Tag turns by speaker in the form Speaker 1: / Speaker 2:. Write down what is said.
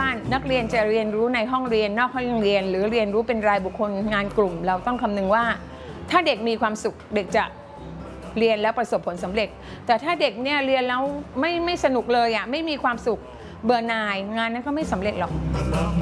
Speaker 1: นักเรียนจะเรียนรู้ในห้องเรียนนอกห้องเรียนหรือเรียนรู้เป็นรายบุคคลงานกลุ่มเราต้องคำนึงว่าถ้าเด็กมีความสุขเด็กจะเรียนแล้วประสบผลสำเร็จแต่ถ้าเด็กเนี่ยเรียนแล้วไม่สนุกเลยไม่มีความสุขเบื่อหน่ายงานนั้นก็ไม่สำเร็จหรอก